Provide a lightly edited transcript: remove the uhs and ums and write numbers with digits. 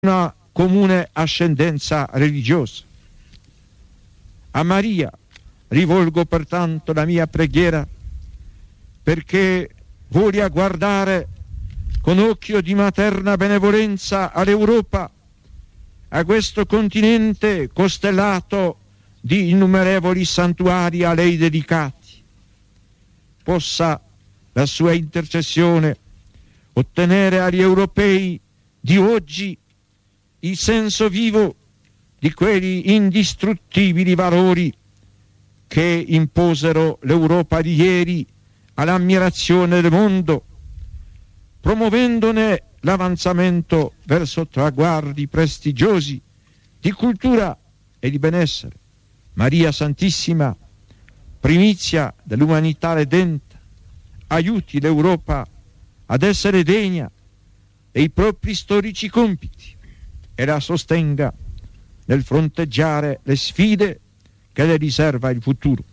una comune ascendenza religiosa. A Maria rivolgo pertanto la mia preghiera perché voglia guardare con occhio di materna benevolenza all'Europa, a questo continente costellato di innumerevoli santuari a lei dedicati. Possa la sua intercessione ottenere agli europei di oggi il senso vivo di quegli indistruttibili valori che imposero l'Europa di ieri all'ammirazione del mondo, promuovendone l'avanzamento verso traguardi prestigiosi di cultura e di benessere. Maria Santissima, primizia dell'umanità redenta, aiuti l'Europa ad essere degna dei propri storici compiti e la sostenga nel fronteggiare le sfide che le riserva il futuro.